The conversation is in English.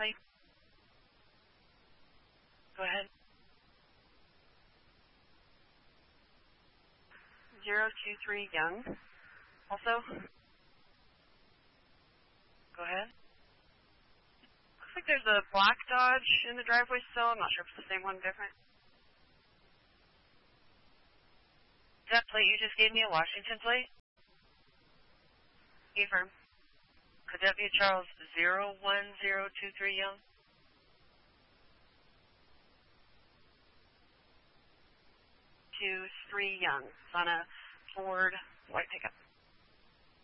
plate? Go ahead. 023 Young. Also. Go ahead. Looks like there's a black Dodge in the driveway still. I'm not sure if it's the same one or different. That plate you just gave me a Washington plate? Confirm. Could that be Charles 01023 Young? 23 Young. It's on a Ford white pickup.